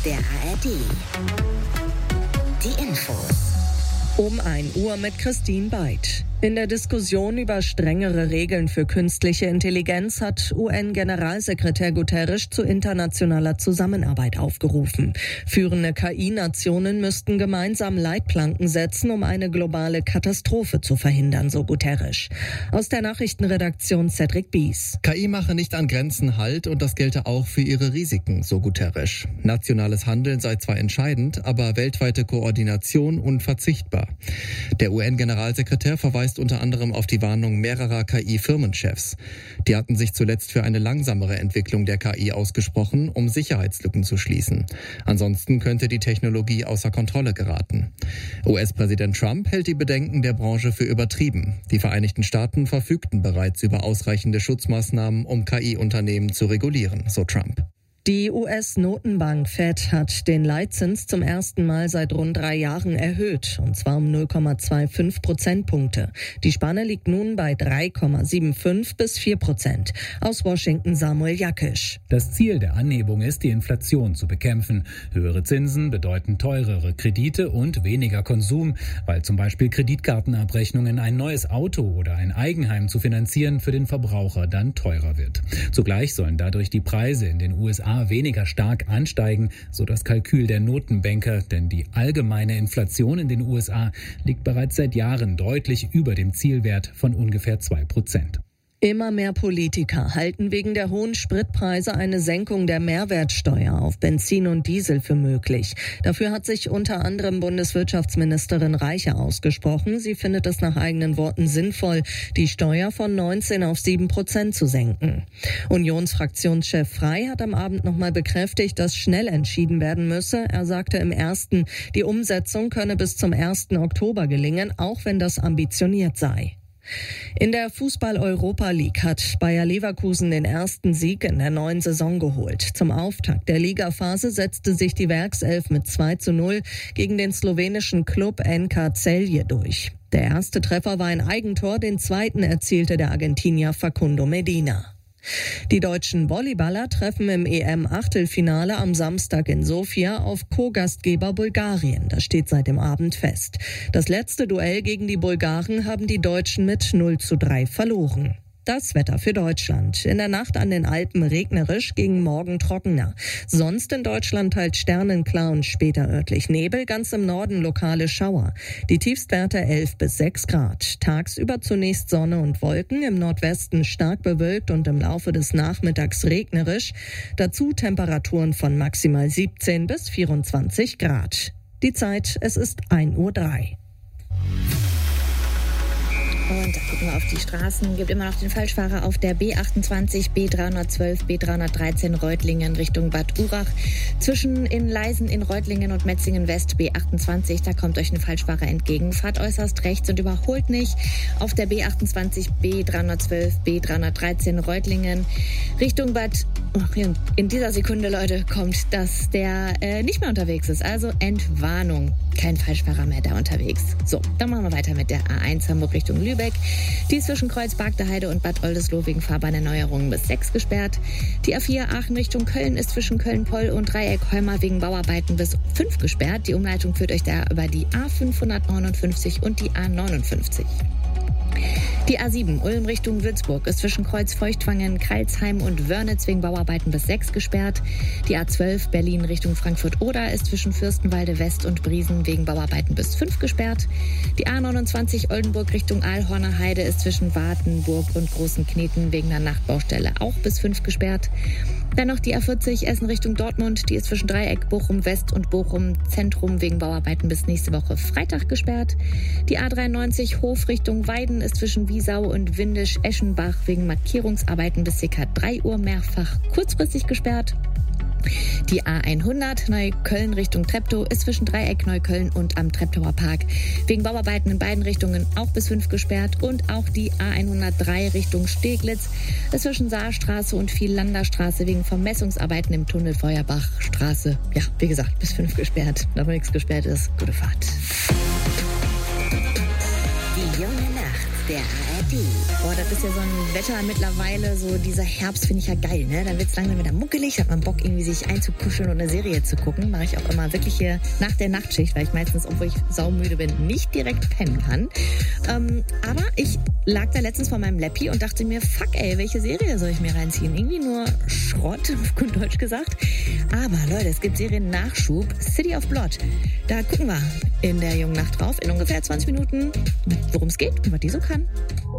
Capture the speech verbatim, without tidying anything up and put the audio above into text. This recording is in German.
der A R D. Die Infos. Um ein Uhr mit Christine Beid. In der Diskussion über strengere Regeln für künstliche Intelligenz hat U N-Generalsekretär Guterres zu internationaler Zusammenarbeit aufgerufen. Führende K I-Nationen müssten gemeinsam Leitplanken setzen, um eine globale Katastrophe zu verhindern, so Guterres. Aus der Nachrichtenredaktion Cedric Bies. K I mache nicht an Grenzen Halt und das gelte auch für ihre Risiken, so Guterres. Nationales Handeln sei zwar entscheidend, aber weltweite Koordination unverzichtbar. Der U N-Generalsekretär verweist unter anderem auf die Warnung mehrerer K I-Firmenchefs. Die hatten sich zuletzt für eine langsamere Entwicklung der K I ausgesprochen, um Sicherheitslücken zu schließen. Ansonsten könnte die Technologie außer Kontrolle geraten. U S-Präsident Trump hält die Bedenken der Branche für übertrieben. Die Vereinigten Staaten verfügten bereits über ausreichende Schutzmaßnahmen, um K I-Unternehmen zu regulieren, so Trump. Die U S-Notenbank Fed hat den Leitzins zum ersten Mal seit rund drei Jahren erhöht, und zwar um null Komma fünfundzwanzig Prozentpunkte. Die Spanne liegt nun bei drei Komma fünfundsiebzig bis vier Prozent. Aus Washington Samuel Jakisch. Das Ziel der Anhebung ist, die Inflation zu bekämpfen. Höhere Zinsen bedeuten teurere Kredite und weniger Konsum, weil zum Beispiel Kreditkartenabrechnungen, ein neues Auto oder ein Eigenheim zu finanzieren für den Verbraucher dann teurer wird. Zugleich sollen dadurch die Preise in den U S A weniger stark ansteigen, so das Kalkül der Notenbanker, denn die allgemeine Inflation in den U S A liegt bereits seit Jahren deutlich über dem Zielwert von ungefähr zwei Prozent. Immer mehr Politiker halten wegen der hohen Spritpreise eine Senkung der Mehrwertsteuer auf Benzin und Diesel für möglich. Dafür hat sich unter anderem Bundeswirtschaftsministerin Reiche ausgesprochen. Sie findet es nach eigenen Worten sinnvoll, die Steuer von neunzehn auf sieben Prozent zu senken. Unionsfraktionschef Frey hat am Abend nochmal bekräftigt, dass schnell entschieden werden müsse. Er sagte im ersten, die Umsetzung könne bis zum ersten Oktober gelingen, auch wenn das ambitioniert sei. In der Fußball-Europa League hat Bayer Leverkusen den ersten Sieg in der neuen Saison geholt. Zum Auftakt der Ligaphase setzte sich die Werkself mit zwei zu null gegen den slowenischen Klub N K Celje durch. Der erste Treffer war ein Eigentor, den zweiten erzielte der Argentinier Facundo Medina. Die deutschen Volleyballer treffen im E M-Achtelfinale am Samstag in Sofia auf Co-Gastgeber Bulgarien. Das steht seit dem Abend fest. Das letzte Duell gegen die Bulgaren haben die Deutschen mit null zu drei verloren. Das Wetter für Deutschland. In der Nacht an den Alpen regnerisch, gegen Morgen trockener. Sonst in Deutschland teils sternenklar und später örtlich Nebel, ganz im Norden lokale Schauer. Die Tiefstwerte elf bis sechs Grad. Tagsüber zunächst Sonne und Wolken, im Nordwesten stark bewölkt und im Laufe des Nachmittags regnerisch. Dazu Temperaturen von maximal siebzehn bis vierundzwanzig Grad. Die Zeit, es ist ein Uhr drei. Und da gucken wir auf die Straßen. Gibt immer noch den Falschfahrer auf der B achtundzwanzig, B dreihundertzwölf, B dreihundertdreizehn Reutlingen Richtung Bad Urach. Zwischen in Leisen, in Reutlingen und Metzingen West B achtundzwanzig. Da kommt euch ein Falschfahrer entgegen. Fahrt äußerst rechts und überholt nicht. Auf der B achtundzwanzig, B dreihundertzwölf, B dreihundertdreizehn Reutlingen Richtung Bad. Ach, in dieser Sekunde, Leute, kommt, dass der äh, nicht mehr unterwegs ist. Also Entwarnung. Kein Falschfahrer mehr da unterwegs. So, dann machen wir weiter mit der A eins Hamburg Richtung Lübeck. Die ist zwischen Kreuz Bargteheide und Bad Oldesloe wegen Fahrbahnerneuerungen bis sechs gesperrt. Die A vier Aachen Richtung Köln ist zwischen Köln-Poll und Dreieck-Heumar wegen Bauarbeiten bis fünf gesperrt. Die Umleitung führt euch da über die A fünfhundertneunundfünfzig und die A neunundfünfzig. Die A sieben Ulm Richtung Würzburg ist zwischen Kreuz Feuchtwangen, Kreilsheim und Wörnitz wegen Bauarbeiten bis sechs gesperrt. Die A zwölf Berlin Richtung Frankfurt-Oder ist zwischen Fürstenwalde West und Briesen wegen Bauarbeiten bis fünf gesperrt. Die A neunundzwanzig Oldenburg Richtung Aalhorner Heide ist zwischen Wartenburg und Großen Kneten wegen einer Nachtbaustelle auch bis fünf gesperrt. Dann noch die A vierzig Essen Richtung Dortmund, die ist zwischen Dreieck, Bochum West und Bochum Zentrum wegen Bauarbeiten bis nächste Woche Freitag gesperrt. Die A dreiundneunzig Hof Richtung Weiden ist zwischen Wiesau und Windisch-Eschenbach wegen Markierungsarbeiten bis ca. drei Uhr mehrfach kurzfristig gesperrt. Die A hundert Neukölln Richtung Treptow ist zwischen Dreieck Neukölln und am Treptower Park wegen Bauarbeiten in beiden Richtungen auch bis fünf gesperrt. Und auch die A hundertdrei Richtung Steglitz ist zwischen Saarstraße und Viellanderstraße wegen Vermessungsarbeiten im Tunnel Feuerbachstraße, ja, wie gesagt, bis fünf gesperrt. Noch nichts gesperrt ist, gute Fahrt. Die junge Nacht. der A R D. Boah, das ist ja so ein Wetter mittlerweile, so dieser Herbst finde ich ja geil, ne? Dann wird's langsam wieder muckelig, hat man Bock irgendwie sich einzukuscheln und eine Serie zu gucken. Mache ich auch immer wirklich hier nach der Nachtschicht, weil ich meistens, obwohl ich saumüde bin, nicht direkt pennen kann. Ähm, aber ich lag da letztens vor meinem Lappi und dachte mir, fuck ey, welche Serie soll ich mir reinziehen? Irgendwie nur Schrott, auf gut Deutsch gesagt. Aber Leute, es gibt Serien-Nachschub, City of Blood. Da gucken wir in der jungen Nacht drauf, in ungefähr zwanzig Minuten, worum es geht und was die so kann.